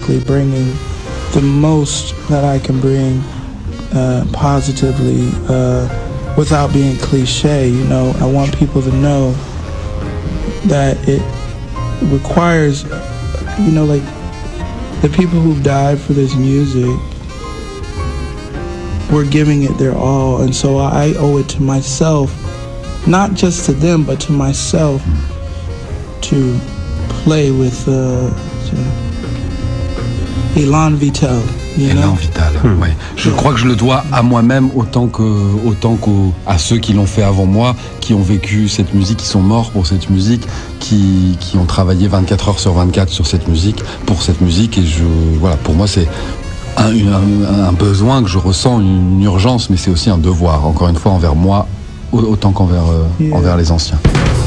musically, bringing the most that I can bring positively without being cliche. You know, I want people to know that it requires, you know, like the people who've died for this music were giving it their all, and so I owe it to myself, not just to them, but to myself, to play with Elan Vital. Elan Vital, ouais. Je crois que je le dois à moi-même autant à ceux qui l'ont fait avant moi, qui ont vécu cette musique, qui sont morts pour cette musique, qui ont travaillé 24 heures sur 24 sur cette musique, pour cette musique. Et voilà, pour moi, c'est un besoin que je ressens, une urgence, mais c'est aussi un devoir, encore une fois, envers moi, autant qu'envers les anciens.